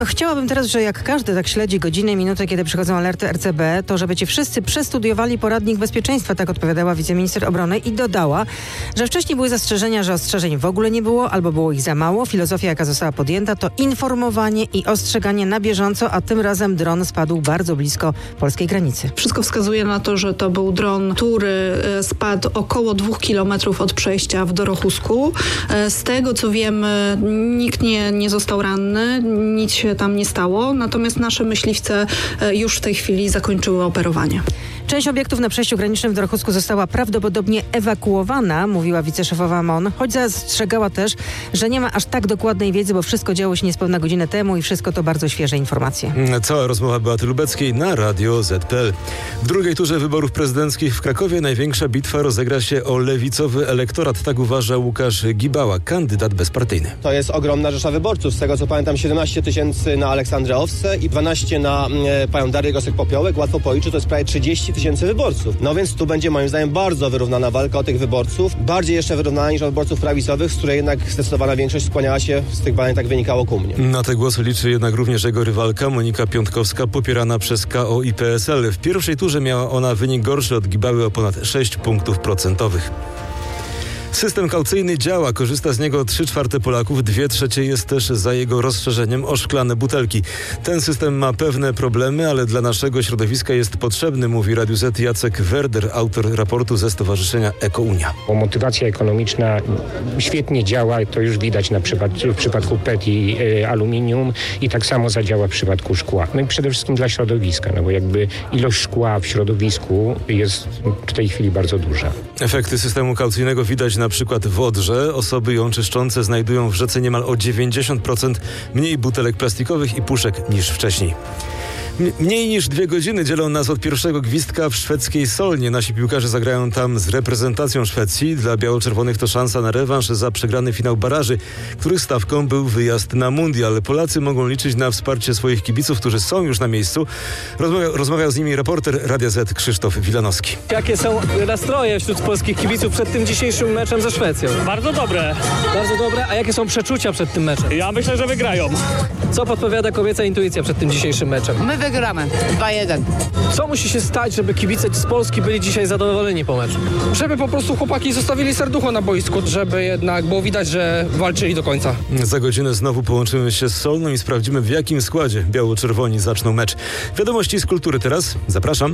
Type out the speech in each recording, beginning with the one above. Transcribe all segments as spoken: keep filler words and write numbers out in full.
Chciałabym teraz, że jak każdy tak śledzi godziny, minuty, kiedy przychodzą alerty R C B, to żeby ci wszyscy przestudiowali poradnik bezpieczeństwa, tak odpowiadała wiceminister obrony i dodała, że wcześniej były zastrzeżenia, że ostrzeżeń w ogóle nie było albo było ich za mało. Filozofia, jaka została podjęta, to informowanie i ostrzeganie na bieżąco, a tym razem dron spadł bardzo blisko polskiej granicy. Wszystko wskazuje na to, że to był dron, który spadł około dwóch kilometrów od przejścia w Dorochusku. Z tego, co wiemy, nikt nie, nie został ranny, nic się tam nie stało, natomiast nasze myśliwce już w tej chwili zakończyły operowanie. Część obiektów na przejściu granicznym w Dorochusku została prawdopodobnie ewakuowana, mówiła wiceszefowa M O N, choć zastrzegała też, że nie ma aż tak dokładnej wiedzy, bo wszystko działo się niespełna godzinę temu i wszystko to bardzo świeże informacje. Cała rozmowa Beaty Lubeckiej na Radio Z P L. W drugiej turze wyborów prezydenckich w Krakowie największa bitwa rozegra się o lewicowy elektorat, tak uważa Łukasz Gibała, kandydat bezpartyjny. To jest ogromna rzesza wyborców. Z tego co pamiętam, siedemnaście tysięcy na Aleksandrę Owsę i dwanaście na e, panią Darię Gosek-Popiołek. Łatwo policzyć, to jest prawie trzydzieści tysięcy wyborców. No więc tu będzie moim zdaniem bardzo wyrównana walka o tych wyborców. Bardziej jeszcze wyrównana niż od wyborców prawicowych, z której jednak zdecydowana większość skłaniała się, z tych badań tak wynikało, ku mnie. Na te głosy liczy jednak również jego rywalka Monika Piątkowska, popierana przez K O i P S L. W pierwszej turze miała ona wynik gorszy od Gibały o ponad sześć punktów procentowych. System kaucyjny działa, korzysta z niego trzy czwarte Polaków, dwie trzecie jest też za jego rozszerzeniem o szklane butelki. Ten system ma pewne problemy, ale dla naszego środowiska jest potrzebny, mówi Radiu Z Jacek Werder, autor raportu ze Stowarzyszenia Ekounia. Bo motywacja ekonomiczna świetnie działa, to już widać na przykład w przypadku P E T i y, aluminium i tak samo zadziała w przypadku szkła. No i przede wszystkim dla środowiska, no bo jakby ilość szkła w środowisku jest w tej chwili bardzo duża. Efekty systemu kaucyjnego widać na przykład w Odrze. Osoby ją czyszczące znajdują w rzece niemal o dziewięćdziesiąt procent mniej butelek plastikowych i puszek niż wcześniej. Mniej niż dwie godziny dzielą nas od pierwszego gwizdka w szwedzkiej Solnie. Nasi piłkarze zagrają tam z reprezentacją Szwecji. Dla biało-czerwonych to szansa na rewanż za przegrany finał baraży, których stawką był wyjazd na mundial. Polacy mogą liczyć na wsparcie swoich kibiców, którzy są już na miejscu. Rozmawiał, rozmawiał z nimi reporter Radia Z Krzysztof Wilanowski. Jakie są nastroje wśród polskich kibiców przed tym dzisiejszym meczem ze Szwecją? Bardzo dobre. Bardzo dobre. A jakie są przeczucia przed tym meczem? Ja myślę, że wygrają. Co podpowiada kobieca intuicja przed tym dzisiejszym meczem? My wygramy. dwa jeden. Co musi się stać, żeby kibice z Polski byli dzisiaj zadowoleni po meczu? Żeby po prostu chłopaki zostawili serducho na boisku, żeby jednak było widać, że walczyli do końca. Za godzinę znowu połączymy się z Solną i sprawdzimy, w jakim składzie biało-czerwoni zaczną mecz. Wiadomości z kultury teraz. Zapraszam.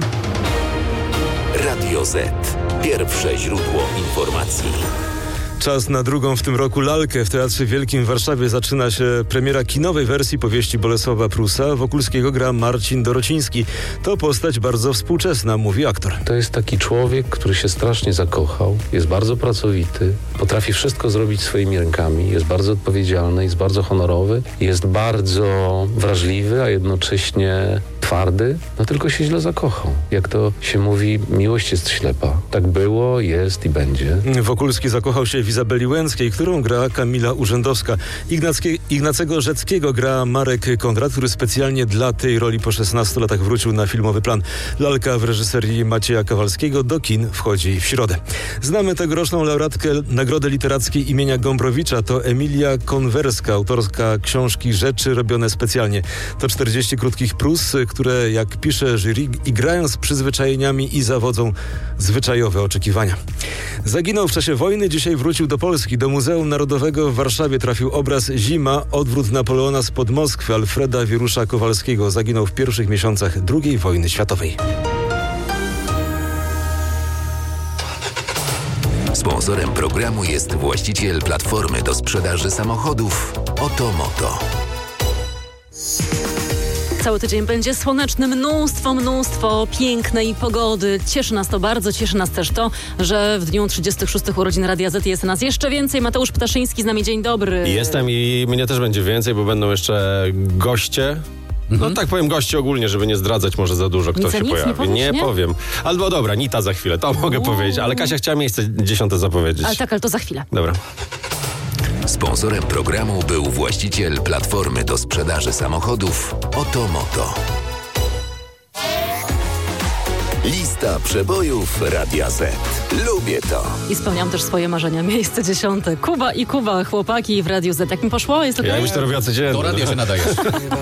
Radio Z. Pierwsze źródło informacji. Czas na drugą w tym roku lalkę. W Teatrze Wielkim w Warszawie zaczyna się premiera kinowej wersji powieści Bolesława Prusa. Wokulskiego gra Marcin Dorociński. To postać bardzo współczesna, mówi aktor. To jest taki człowiek, który się strasznie zakochał, jest bardzo pracowity, potrafi wszystko zrobić swoimi rękami, jest bardzo odpowiedzialny, jest bardzo honorowy, jest bardzo wrażliwy, a jednocześnie twardy, no tylko się źle zakochał. Jak to się mówi, miłość jest ślepa. Tak było, jest i będzie. Wokulski zakochał się w Izabeli Łęckiej, którą gra Kamila Urzędowska. Ignackie, Ignacego Rzeckiego gra Marek Kondrat, który specjalnie dla tej roli po szesnastu latach wrócił na filmowy plan. Lalka w reżyserii Macieja Kowalskiego do kin wchodzi w środę. Znamy tegoroczną laureatkę Nagrody Literackiej imienia Gombrowicza. To Emilia Konwerska, autorska książki Rzeczy robione specjalnie. To czterdzieści krótkich prós, które, jak pisze jury, igrają z przyzwyczajeniami i zawodzą zwyczajowe oczekiwania. Zaginął w czasie wojny, dzisiaj wrócił do Polski. Do Muzeum Narodowego w Warszawie trafił obraz Zima, odwrót Napoleona spod Moskwy Alfreda Wierusza Kowalskiego. Zaginął w pierwszych miesiącach drugiej wojny światowej. Sponsorem programu jest właściciel platformy do sprzedaży samochodów Otomoto. Cały tydzień będzie słoneczny, mnóstwo, mnóstwo pięknej pogody. Cieszy nas to bardzo, cieszy nas też to, że w dniu trzydziestych szóstych urodzin Radia Z jest nas jeszcze więcej. Mateusz Ptaszyński z nami, dzień dobry. Jestem i mnie też będzie więcej, bo będą jeszcze goście. Mhm. No tak powiem goście ogólnie, żeby nie zdradzać może za dużo, kto nic, się nic, pojawi. Nie, powiesz, nie, nie powiem. Albo dobra, Nita za chwilę, to mogę Uuu. powiedzieć. Ale Kasia chciała miejsce dziesiąte zapowiedzieć. Ale tak, ale to za chwilę. Dobra. Sponsorem programu był właściciel platformy do sprzedaży samochodów Otomoto. Lista przebojów Radia Z. Lubię to. I spełniam też swoje marzenia. Miejsce dziesiąte. Kuba i Kuba, chłopaki w Radiu Z. Jak mi poszło? Jest okej? Ja już to robię codziennie. Do radia się nadajesz.